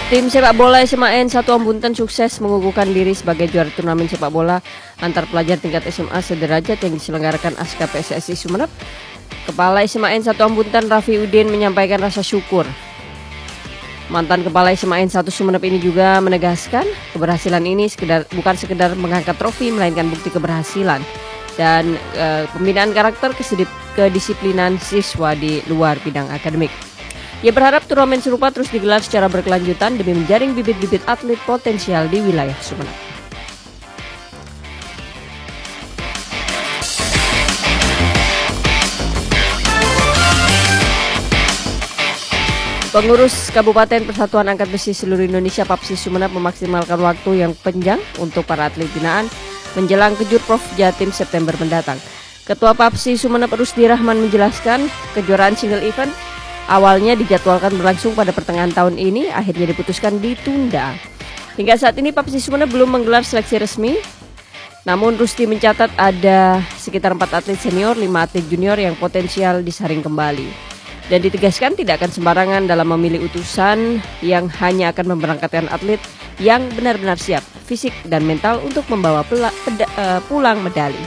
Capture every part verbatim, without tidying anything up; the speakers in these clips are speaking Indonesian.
Tim sepak bola S M A N satu Ambuntan sukses mengukuhkan diri sebagai juara turnamen sepak bola antar pelajar tingkat S M A sederajat yang diselenggarakan A S K P S S I Sumeneb. Kepala S M A N satu Ambuntan Raffi Udin menyampaikan rasa syukur. Mantan Kepala S M A N satu Sumeneb ini juga menegaskan keberhasilan ini sekedar, bukan sekedar mengangkat trofi, melainkan bukti keberhasilan dan e, pembinaan karakter kesedip, kedisiplinan siswa di luar bidang akademik. Ia berharap turnamen serupa terus digelar secara berkelanjutan demi menjaring bibit-bibit atlet potensial di wilayah Sumeneb. Pengurus Kabupaten Persatuan Angkat Besi Seluruh Indonesia Papsi Sumeneb memaksimalkan waktu yang panjang untuk para atlet binaan menjelang Kejurprov Jatim September mendatang. Ketua Papsi Sumeneb Rusdi Rahman menjelaskan kejuaraan single event awalnya dijadwalkan berlangsung pada pertengahan tahun ini, akhirnya diputuskan ditunda. Hingga saat ini Papsi Sumeneb belum menggelar seleksi resmi. Namun Rusdi mencatat ada sekitar empat atlet senior, lima atlet junior yang potensial disaring kembali. Dan ditegaskan tidak akan sembarangan dalam memilih utusan yang hanya akan memberangkatkan atlet yang benar-benar siap fisik dan mental untuk membawa pela, peda, uh, pulang medali.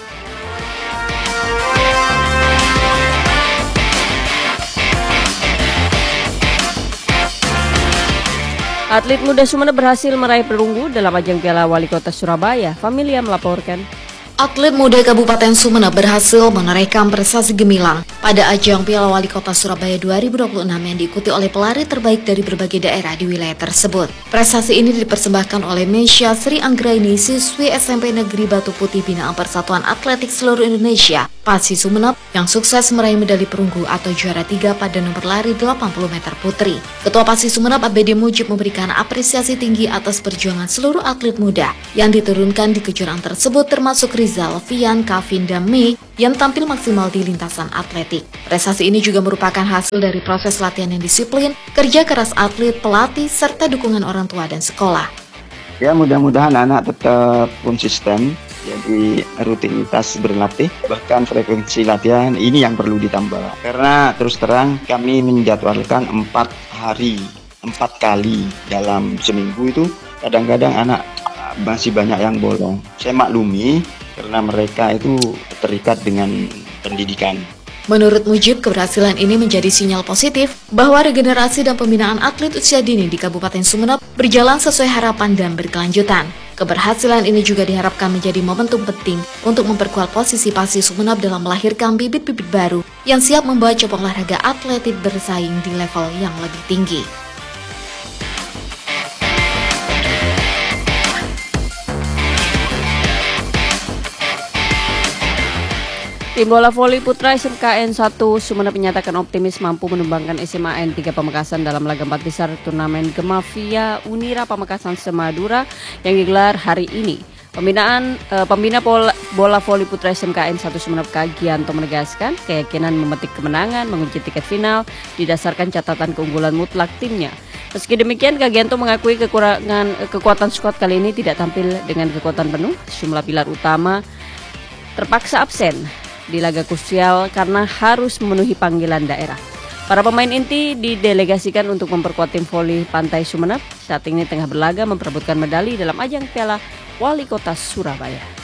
Atlet muda Sumeneb berhasil meraih perunggu dalam ajang Piala Wali Kota Surabaya. Familia melaporkan. Atlet muda Kabupaten Sumeneb berhasil menorehkan prestasi gemilang pada ajang Piala Wali Kota Surabaya dua ribu dua puluh enam yang diikuti oleh pelari terbaik dari berbagai daerah di wilayah tersebut. Prestasi ini dipersembahkan oleh Mesya Sri Anggraini, siswi S M P Negeri Batu Putih binaan Persatuan Atletik Seluruh Indonesia, Papsi Sumeneb, yang sukses meraih medali perunggu atau juara tiga pada nomor lari delapan puluh meter putri. Ketua Papsi Sumeneb A B D Mujib memberikan apresiasi tinggi atas perjuangan seluruh atlet muda yang diturunkan di kejuaraan tersebut, termasuk Rizal, Vian, Kavin, dan Mei yang tampil maksimal di lintasan atletik. Prestasi ini juga merupakan hasil dari proses latihan yang disiplin, kerja keras atlet, pelatih, serta dukungan orang tua dan sekolah. Ya, mudah-mudahan anak tetap konsisten, jadi rutinitas berlatih, bahkan frekuensi latihan ini yang perlu ditambah. Karena terus terang kami menjadwalkan empat hari, empat kali dalam seminggu itu, kadang-kadang anak masih banyak yang bolong. Saya maklumi karena mereka itu terikat dengan pendidikan. Menurut Mujib, keberhasilan ini menjadi sinyal positif bahwa regenerasi dan pembinaan atlet usia dini di Kabupaten Sumeneb berjalan sesuai harapan dan berkelanjutan. Keberhasilan ini juga diharapkan menjadi momentum penting untuk memperkuat posisi Papsi Sumeneb dalam melahirkan bibit-bibit baru yang siap membawa cabang olahraga atletik bersaing di level yang lebih tinggi. Tim bola voli putra S M K N satu Sumeneb menyatakan optimis mampu menumbangkan S M A N tiga Pamekasan dalam laga empat besar turnamen Gemavia Unira Pamekasan Semadura yang digelar hari ini. Pembinaan eh, pembina bola, bola voli putra S M K N satu Sumeneb Kagianto menegaskan keyakinan memetik kemenangan mengunci tiket final didasarkan catatan keunggulan mutlak timnya. Meski demikian, Kagianto mengakui kekurangan kekuatan skuad kali ini tidak tampil dengan kekuatan penuh. Sejumlah pilar utama terpaksa absen di laga krusial karena harus memenuhi panggilan daerah. Para pemain inti didelegasikan untuk memperkuat tim voli Pantai Sumeneb. Saat ini tengah berlaga memperebutkan medali dalam ajang Piala Wali Kota Surabaya.